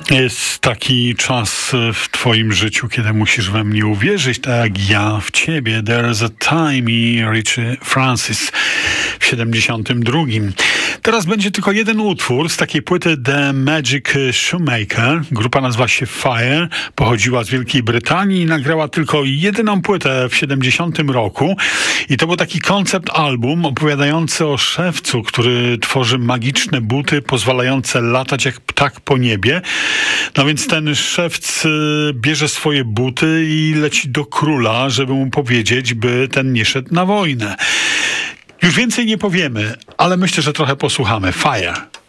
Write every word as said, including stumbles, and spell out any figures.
Jest taki czas w twoim życiu, kiedy musisz we mnie uwierzyć, tak jak ja w ciebie. There's a time i Richie Francis w siedemdziesiątym drugim. Teraz będzie tylko jeden utwór z takiej płyty The Magic Shoemaker. Grupa nazywa się Fire, pochodziła z Wielkiej Brytanii i nagrała tylko jedyną płytę w siedemdziesiątym roku. I to był taki koncept album opowiadający o szewcu, który tworzy magiczne buty pozwalające latać jak ptak po niebie. No więc ten szewc y, bierze swoje buty i leci do króla, żeby mu powiedzieć, by ten nie szedł na wojnę. Już więcej nie powiemy, ale myślę, że trochę posłuchamy. Fire.